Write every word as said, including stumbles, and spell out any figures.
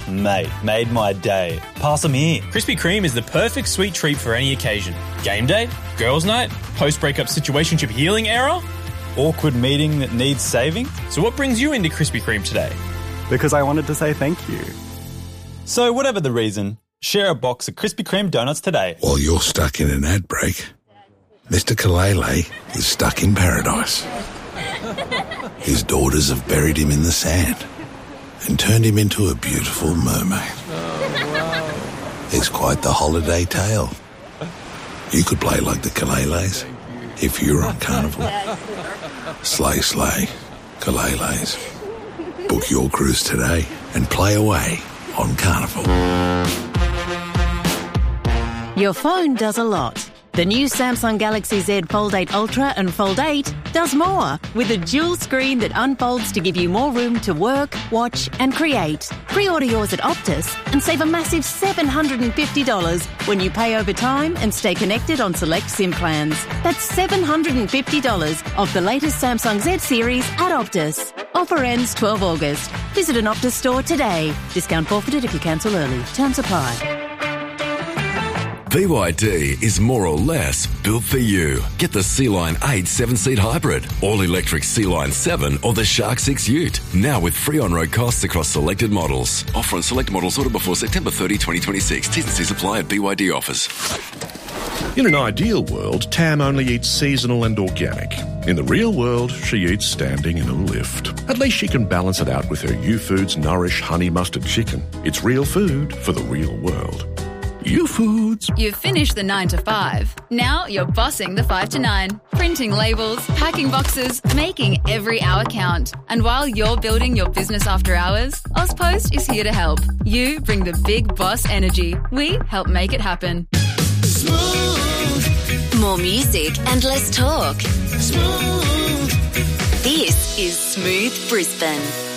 Mate, made my day. Pass them here. Krispy Kreme is the perfect sweet treat for any occasion. Game day, girls' night, post-breakup situationship healing era. Awkward meeting that needs saving. So what brings you into Krispy Kreme today? Because I wanted to say thank you. So whatever the reason, share a box of Krispy Kreme donuts today. While you're stuck in an ad break, Mister Kalele is stuck in paradise. His daughters have buried him in the sand and turned him into a beautiful mermaid. Oh, wow. It's quite the holiday tale. You could play like the Kaleles if you're on Carnival. Slay, slay, Kaleles. Book your cruise today and play away on Carnival. Your phone does a lot. The new Samsung Galaxy Z Fold eight Ultra and Fold eight does more, with a dual screen that unfolds to give you more room to work, watch and create. Pre-order yours at Optus and save a massive seven hundred fifty dollars when you pay over time and stay connected on select SIM plans. That's seven hundred fifty dollars off the latest Samsung Z series at Optus. Offer ends twelfth of August. Visit an Optus store today. Discount forfeited if you cancel early. Terms apply. B Y D is more or less built for you. Get the C-Line eight seven-seat hybrid, all-electric C-Line seven or the Shark six Ute. Now with free on-road costs across selected models. Offer on select models ordered before September thirtieth, twenty twenty-six. T's and C's apply at B Y D offers. In an ideal world, Tam only eats seasonal and organic. In the real world, she eats standing in a lift. At least she can balance it out with her U-Foods Nourish Honey Mustard Chicken. It's real food for the real world. U-Foods. You've finished the nine to five. Now you're bossing the five to nine. Printing labels, packing boxes, making every hour count. And while you're building your business after hours, Ozpost is here to help. You bring the big boss energy. We help make it happen. Smooth. More music and less talk. Smooth. This is Smooth Brisbane.